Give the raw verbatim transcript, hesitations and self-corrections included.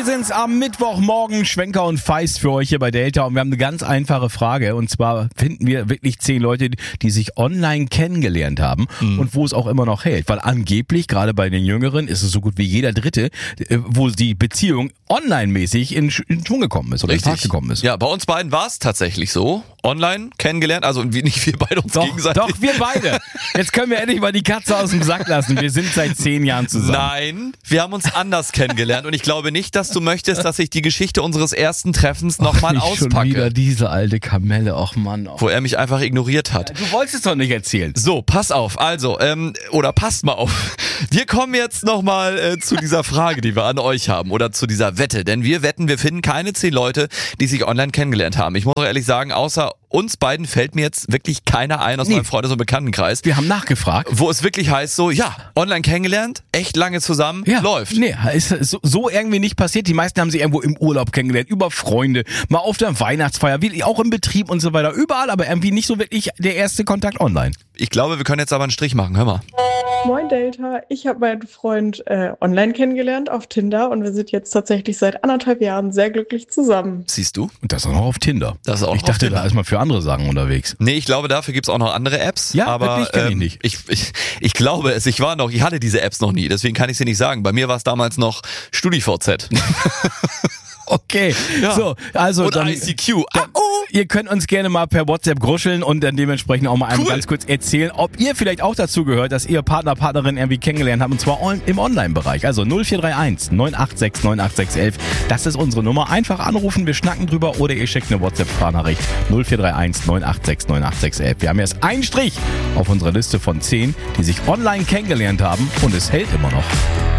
Wir sind's am Mittwochmorgen, Schwenker und Feist für euch hier bei Delta und wir haben eine ganz einfache Frage und zwar finden wir wirklich zehn Leute, die sich online kennengelernt haben mhm. und wo es auch immer noch hält, weil angeblich, gerade bei den Jüngeren, ist es so gut wie jeder Dritte, wo die Beziehung online-mäßig in, in Schwung gekommen ist oder Richtig. in Fahrt gekommen ist. Ja, bei uns beiden war es tatsächlich so, online kennengelernt, also nicht wir beide uns doch, gegenseitig. Doch, wir beide. Jetzt können wir endlich mal die Katze aus dem Sack lassen. Wir sind seit zehn Jahren zusammen. Nein, wir haben uns anders kennengelernt und ich glaube nicht, dass du möchtest, dass ich die Geschichte unseres ersten Treffens nochmal auspacke. Schon wieder diese alte Kamelle, ach Mann. Och. Wo er mich einfach ignoriert hat. Du wolltest es doch nicht erzählen. So, pass auf, also, ähm, oder passt mal auf. Wir kommen jetzt nochmal äh, zu dieser Frage, die wir an euch haben oder zu dieser Wette, denn wir wetten, wir finden keine zehn Leute, die sich online kennengelernt haben. Ich muss auch ehrlich sagen, außer uns beiden fällt mir jetzt wirklich keiner ein aus nee. meinem Freundes- und Bekanntenkreis. Wir haben nachgefragt. Wo es wirklich heißt so, ja, online kennengelernt, echt lange zusammen, ja. läuft. Nee, ist so, so irgendwie nicht passiert. Die meisten haben sich irgendwo im Urlaub kennengelernt, über Freunde, mal auf der Weihnachtsfeier, wie auch im Betrieb und so weiter. Überall, aber irgendwie nicht so wirklich der erste Kontakt online. Ich glaube, wir können jetzt aber einen Strich machen, hör mal. Moin Delta, ich habe meinen Freund äh, online kennengelernt auf Tinder und wir sind jetzt tatsächlich seit anderthalb Jahren sehr glücklich zusammen. Siehst du? Und das auch noch auf Tinder. Das ist auch ich noch dachte, auf Tinder. Da ist man für andere Sachen unterwegs. Nee, ich glaube, dafür gibt's auch noch andere Apps. Ja, aber wirklich, kenn ich ähm, nicht. Ich, ich, ich glaube es, ich war noch, ich hatte diese Apps noch nie, deswegen kann ich sie nicht sagen. Bei mir war es damals noch StudiVZ. Okay, ja. So, also und dann, I C Q. Dann, oh. Ihr könnt uns gerne mal per WhatsApp gruscheln und dann dementsprechend auch mal einmal cool. ganz kurz erzählen, ob ihr vielleicht auch dazu gehört, dass ihr Partner, Partnerin irgendwie kennengelernt habt und zwar im Online-Bereich. Also null vier drei eins neun acht sechs neun acht sechs eins eins. Das ist unsere Nummer. Einfach anrufen, wir schnacken drüber oder ihr schickt eine WhatsApp-Sprachnachricht null vier drei eins neun acht sechs neun acht sechs eins eins. Wir haben erst einen Strich auf unserer Liste von zehn, die sich online kennengelernt haben und es hält immer noch.